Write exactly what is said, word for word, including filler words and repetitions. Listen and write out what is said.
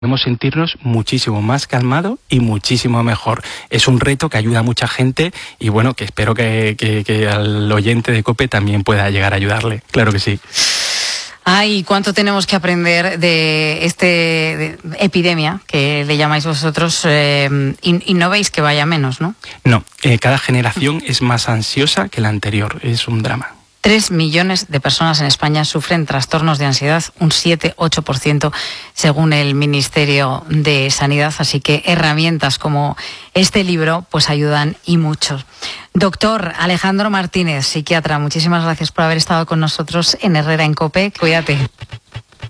Podemos sentirnos muchísimo más calmados y muchísimo mejor. Es un reto que ayuda a mucha gente y bueno, que espero que, que, que al oyente de COPE también pueda llegar a ayudarle. Claro que sí. Ay, ¿cuánto tenemos que aprender de esta epidemia que le llamáis vosotros? Eh, y, y no veis que vaya menos, ¿no? No, eh, cada generación es más ansiosa que la anterior. Es un drama. Tres millones de personas en España sufren trastornos de ansiedad, un siete ocho por ciento según el Ministerio de Sanidad. Así que herramientas como este libro pues ayudan y mucho. Doctor Alejandro Martínez, psiquiatra, muchísimas gracias por haber estado con nosotros en Herrera en COPE. Cuídate.